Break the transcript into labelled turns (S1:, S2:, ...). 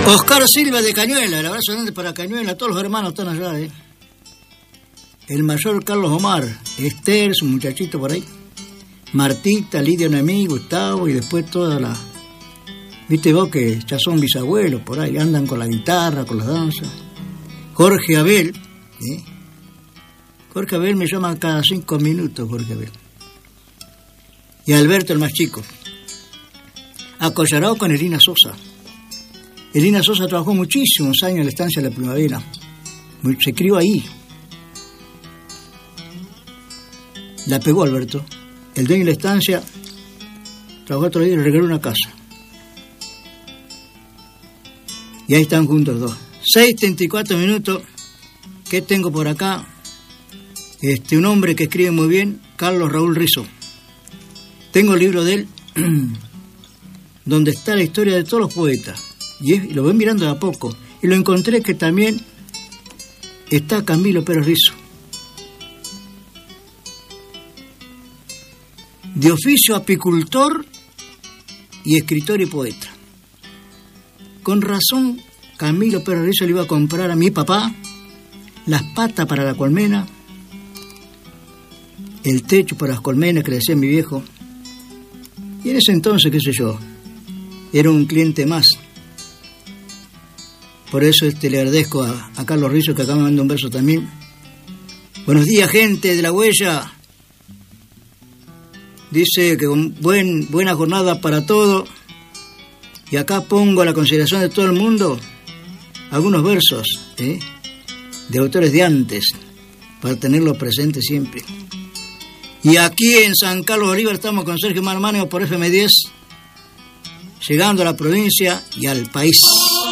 S1: Oscar Silva de Cañuela, el abrazo grande para Cañuela, todos los hermanos están allá, El mayor Carlos Omar, Esther, su muchachito por ahí, Martita, Lidia Noemí, Gustavo y después toda la... Viste vos que ya son bisabuelos por ahí, andan con la guitarra, con las danzas. Jorge Abel, Jorge Abel me llama cada 5 minutos, Jorge Abel. Y Alberto, el más chico. Acollarado con Elina Sosa. Elina Sosa trabajó muchísimos años en la estancia de la Primavera. Se crió ahí. La pegó Alberto. El dueño de la estancia trabajó otro día y le regaló una casa. Y ahí están juntos dos. 6:34 minutos. ¿Qué tengo por acá? Un hombre que escribe muy bien, Carlos Raúl Rizzo. Tengo el libro de él, donde está la historia de todos los poetas. Y lo voy mirando de a poco. Y lo encontré que también está Camilo Pérez Rizzo. De oficio apicultor y escritor y poeta. Con razón, Camilo Pérez Rizzo le iba a comprar a mi papá las patas para la colmena, el techo para las colmenas que le decía mi viejo. Y en ese entonces, qué sé yo, era un cliente más. Por eso le agradezco a Carlos Rizzo, que acá me manda un verso también. Buenos días, gente de La Huella. Dice que buena jornada para todo. Y acá pongo a la consideración de todo el mundo algunos versos de autores de antes, para tenerlos presentes siempre. Y aquí en San Carlos Bolívar estamos con Sergio Marmáneo por FM10, llegando a la provincia y al país.